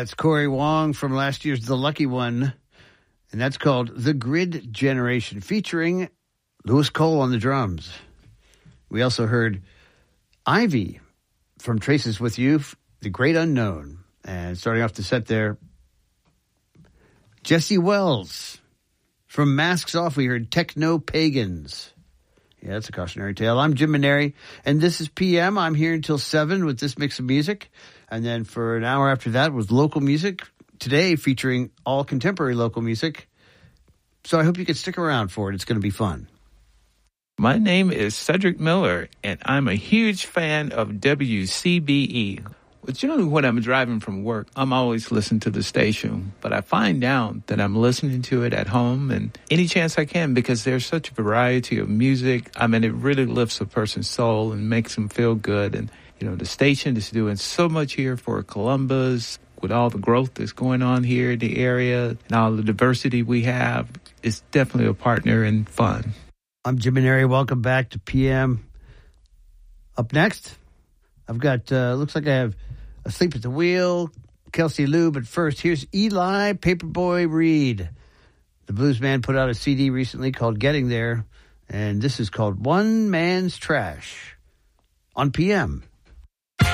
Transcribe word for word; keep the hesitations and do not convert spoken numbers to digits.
That's Corey Wong from last year's The Lucky One. And that's called The Grid Generation, featuring Louis Cole on the drums. We also heard Ivy from Traces With You, The Great Unknown. And starting off the set there, Jesse Wells. From Masks Off, we heard Techno Pagans. Yeah, that's a cautionary tale. I'm Jim Maneri, and this is P M. I'm here until seven with this mix of music. And then for an hour after that was local music. Today featuring all contemporary local music. So I hope you can stick around for it. It's going to be fun. My name is Cedric Miller, and I'm a huge fan of W C B E. Well, generally when I'm driving from work, I'm always listening to the station, but I find out that I'm listening to it at home and any chance I can because there's such a variety of music. I mean, it really lifts a person's soul and makes them feel good. And, you know, the station is doing so much here for Columbus with all the growth that's going on here in the area and all the diversity we have. It's definitely a partner in fun. I'm Jim Maneri. Welcome back to P M. Up next, I've got, uh, looks like I have Asleep at the Wheel, Kelsey Lou, but first, here's Eli Paperboy Reed. The blues man put out a C D recently called Getting There, and this is called One Man's Trash on P M.